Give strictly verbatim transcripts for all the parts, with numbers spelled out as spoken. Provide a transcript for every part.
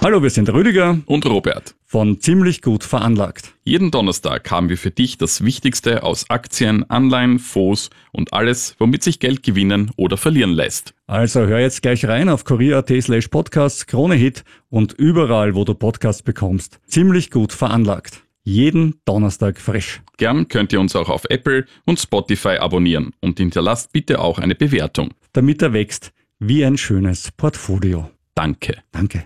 Hallo, wir sind Rüdiger und Robert von Ziemlich gut veranlagt. Jeden Donnerstag haben wir für dich das Wichtigste aus Aktien, Anleihen, Fonds und alles, womit sich Geld gewinnen oder verlieren lässt. Also hör jetzt gleich rein auf kurier punkt at slash podcasts, Krone-Hit und überall, wo du Podcasts bekommst. Ziemlich gut veranlagt. Jeden Donnerstag frisch. Gern könnt ihr uns auch auf Apple und Spotify abonnieren und hinterlasst bitte auch eine Bewertung. Damit er wächst wie ein schönes Portfolio. Danke. Danke.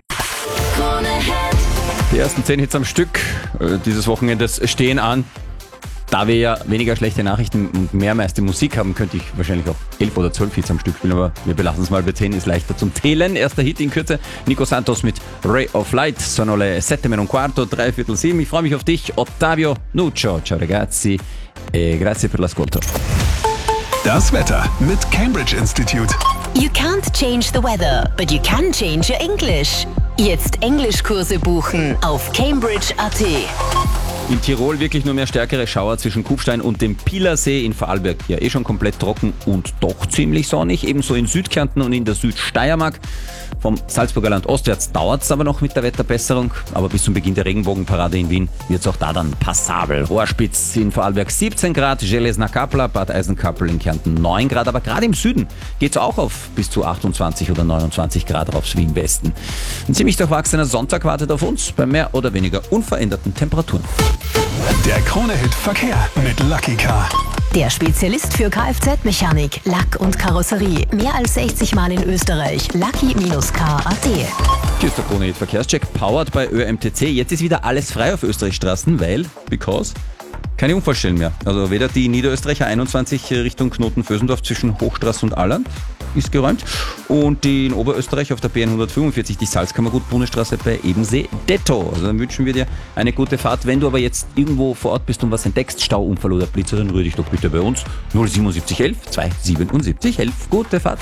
Die ersten zehn Hits am Stück äh, dieses Wochenendes stehen an. Da wir ja weniger schlechte Nachrichten und mehr meiste Musik haben, könnte ich wahrscheinlich auch elf oder zwölf Hits am Stück spielen, aber wir belassen es mal bei zehn, ist leichter zum Zählen. Erster Hit in Kürze, Nico Santos mit Ray of Light, sono le sette meno un quarto, drei Viertel sieben. Ich freue mich auf dich, Ottavio Nuccio. Ciao ragazzi, e grazie per l'ascolto. Das Wetter mit Cambridge Institute. You can't change the weather, but you can change your English. Jetzt Englischkurse buchen auf cambridge punkt at. In Tirol wirklich nur mehr stärkere Schauer zwischen Kufstein und dem Pielersee. In Vorarlberg ja eh schon komplett trocken und doch ziemlich sonnig. Ebenso in Südkärnten und in der Südsteiermark. Vom Salzburger Land ostwärts dauert es aber noch mit der Wetterbesserung. Aber bis zum Beginn der Regenbogenparade in Wien wird es auch da dann passabel. Rohrspitz in Vorarlberg siebzehn Grad, Železná Kapla, Bad Eisenkappel in Kärnten neun Grad. Aber gerade im Süden geht es auch auf bis zu achtundzwanzig oder neunundzwanzig Grad aufs Wien-Westen. Ein ziemlich durchwachsener Sonntag wartet auf uns bei mehr oder weniger unveränderten Temperaturen. Der Krone-Hit Verkehr mit Lucky Car. Der Spezialist für Kfz-Mechanik, Lack und Karosserie. Mehr als sechzig Mal in Österreich. Lucky Bindestrich car punkt at. Hier ist der Krone-Hit Verkehrscheck, powered bei Ö M T C. Jetzt ist wieder alles frei auf Österreichstraßen, weil, because, keine Unfallstellen mehr. Also weder die Niederösterreicher einundzwanzig Richtung Knoten-Vösendorf zwischen Hochstraße und Alland ist geräumt und die in Oberösterreich auf der B hundertfünfundvierzig, die Salzkammergut-Bundesstraße bei Ebensee-Detto. Also dann wünschen wir dir eine gute Fahrt. Wenn du aber jetzt irgendwo vor Ort bist und was entdeckst, Stauunfall oder Blitzer, dann rühr dich doch bitte bei uns. null siebenundsiebzig elf zweihundertsiebenundsiebzig elf. Gute Fahrt.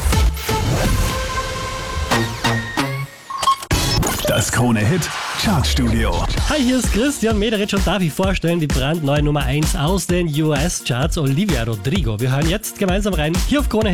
Das Krone-Hit Chartstudio. Hi, hier ist Christian Mederitsch und darf ich vorstellen die brandneue Nummer eins aus den U S-Charts, Olivia Rodrigo. Wir hören jetzt gemeinsam rein, hier auf Krone Hit.